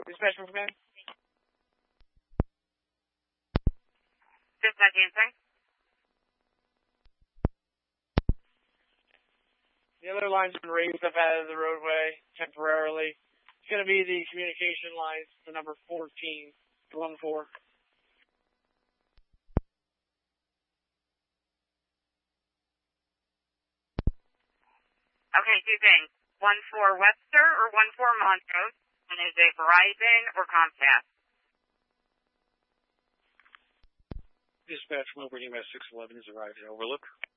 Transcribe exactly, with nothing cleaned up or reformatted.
Dispatch from command. Dispatch answering. The other line's been raised up out of the roadway temporarily. It's going to be the communication lines, the number fourteen, one four. Okay, two things. one four Webster or one four Montrose, and is it Verizon or Comcast? Dispatch from Overhead six eleven is arrived at Overlook.